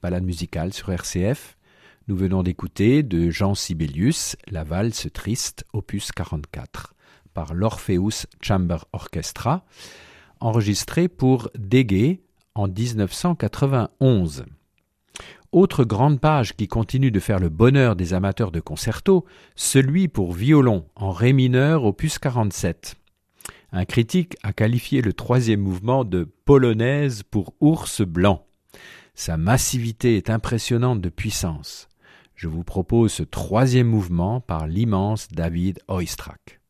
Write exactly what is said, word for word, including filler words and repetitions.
balade musicale sur R C F. Nous venons d'écouter de Jean Sibelius, la valse triste, opus quarante-quatre, par l'Orpheus Chamber Orchestra, enregistré pour Deguet en dix-neuf cent quatre-vingt-onze. Autre grande page qui continue de faire le bonheur des amateurs de concerto, celui pour violon en ré mineur opus quarante-sept. Un critique a qualifié le troisième mouvement de polonaise pour ours blanc. Sa massivité est impressionnante de puissance. Je vous propose ce troisième mouvement par l'immense David Oistrakh.